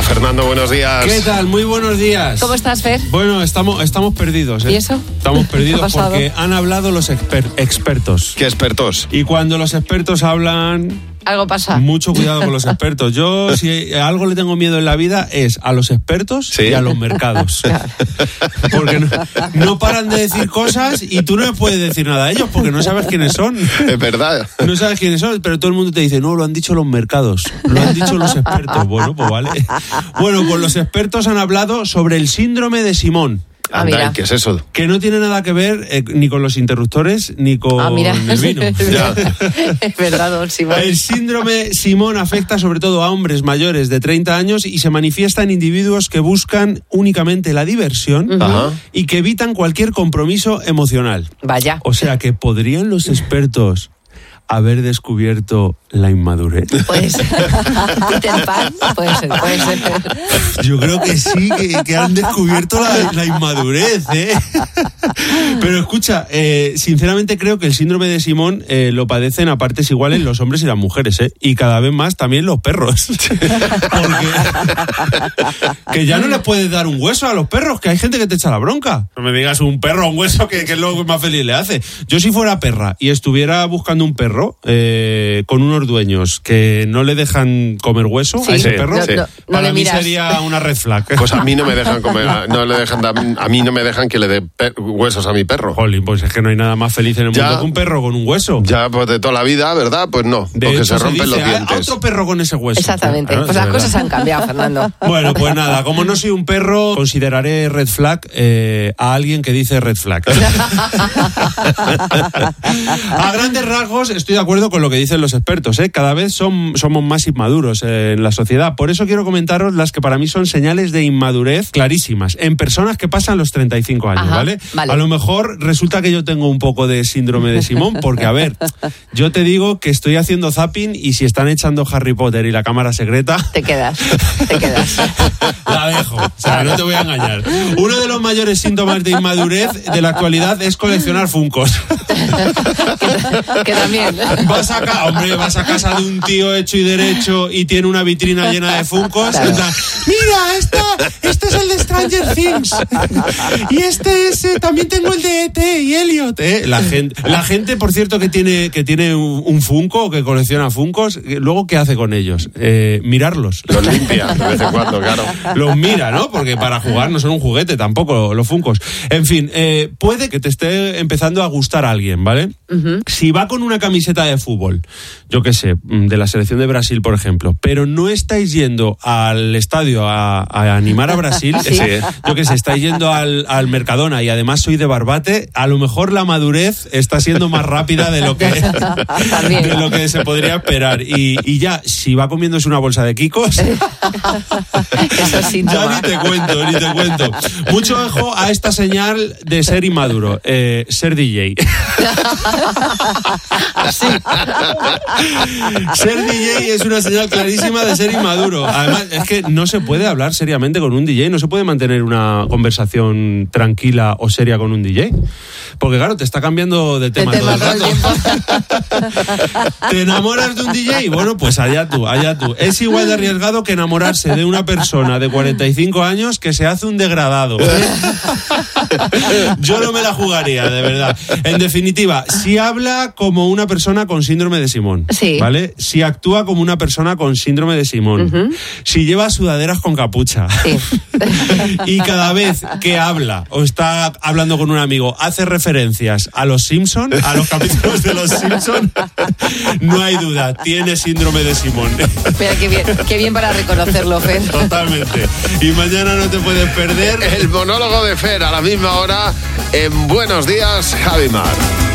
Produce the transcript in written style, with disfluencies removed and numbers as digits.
Fernando, buenos días. ¿Qué tal? Muy buenos días. ¿Cómo estás, Fer? Bueno, estamos perdidos, ¿eh? ¿Y eso? Estamos perdidos ¿Qué ha pasado? porque han hablado los expertos. ¿Qué expertos? Y cuando los expertos hablan... Algo pasa. Mucho cuidado con los expertos. Yo, si a algo le tengo miedo en la vida, es a los expertos y a los mercados. Porque no paran de decir cosas y tú no les puedes decir nada a ellos porque no sabes quiénes son. Es verdad. No sabes quiénes son, pero todo el mundo te dice, no, lo han dicho los mercados, lo han dicho los expertos. Bueno, pues vale. Bueno, pues los expertos han hablado sobre el síndrome de Simón. Anda, ¿qué es eso? Que no tiene nada que ver ni con los interruptores ni con el vino. Ya. Es verdad, don Simón. El síndrome Simón afecta sobre todo a hombres mayores de 30 años y se manifiesta en individuos que buscan únicamente la diversión y que evitan cualquier compromiso emocional. Vaya. O sea que podrían los expertos haber descubierto la inmadurez. Pues, Peter Pan, puede ser. Yo creo que sí, que han descubierto la inmadurez, ¿eh? Pero escucha, sinceramente creo que el síndrome de Simón lo padecen a partes iguales los hombres y las mujeres, ¿eh? Y cada vez más también los perros. Porque que ya no les puedes dar un hueso a los perros, que hay gente que te echa la bronca. No me digas un perro, un hueso, que es lo que más feliz le hace. Yo si fuera perra y estuviera buscando un perro con unos dueños que no le dejan comer hueso a ese perro, para mí sería una red flag. Pues a mí no me dejan comer, a mí no me dejan que le dé huesos a mi perro. Jolín, pues es que no hay nada más feliz en el mundo que un perro con un hueso. Ya, pues de toda la vida, ¿verdad? Pues no, porque se rompen los dientes. Otro perro con ese hueso. Exactamente, pues las cosas han cambiado, Fernando. Bueno, pues nada, como no soy un perro, consideraré red flag a alguien que dice red flag. A grandes rasgos, estoy de acuerdo con lo que dicen los expertos, ¿eh? Cada vez somos más inmaduros en la sociedad. Por eso quiero comentaros las que para mí son señales de inmadurez clarísimas en personas que pasan los 35 años, ¿vale? A lo mejor resulta que yo tengo un poco de síndrome de Simón, porque a ver, yo te digo que estoy haciendo zapping y si están echando Harry Potter y la cámara secreta... Te quedas. La dejo, o sea, no te voy a engañar. Uno de los mayores síntomas de inmadurez de la actualidad es coleccionar funcos. Que también. Vas a casa de un tío hecho y derecho y tiene una vitrina llena de funcos. Claro. Mira, este es el de Stranger Things. Y este es, también tengo el de E.T. y Elliot. La gente, por cierto, que tiene un funko o que colecciona funcos, luego ¿qué hace con ellos? Mirarlos. Los limpia de vez en cuando, claro. Los mira, ¿no? Porque para jugar no son un juguete tampoco los funcos. En fin, puede que te esté empezando a gustar a alguien, ¿vale? Si va con una camiseta de fútbol, yo qué sé, de la selección de Brasil, por ejemplo, pero no estáis yendo al estadio a animar a Brasil, ¿Sí? Yo qué sé, estáis yendo al Mercadona y además soy de Barbate, a lo mejor la madurez está siendo más rápida de lo que se podría esperar. Y ya, si va comiéndose una bolsa de Kikos, ya ni te cuento. Mucho ojo a esta señal de ser inmaduro, ser DJ. Sí. Ser DJ es una señal clarísima de ser inmaduro. Además, es que no se puede hablar seriamente con un DJ, no se puede mantener una conversación tranquila o seria con un DJ. Porque claro, te está cambiando de tema todo el rato. ¿Te enamoras de un DJ? Bueno, pues allá tú. Es igual de arriesgado que enamorarse de una persona de 45 años que se hace un degradado. Yo no me la jugaría, de verdad. En definitiva, si habla como una persona con síndrome de Simón, ¿vale? Si actúa como una persona con síndrome de Simón, si lleva sudaderas con capucha, y cada vez que habla o está hablando con un amigo hace referencias a los Simpson, a los capítulos de los Simpson, no hay duda, tiene síndrome de Simón. Mira, qué bien para reconocerlo, Fer. Totalmente. Y mañana no te puedes perder el monólogo de Fer a la misma hora en Buenos Días, Javimar.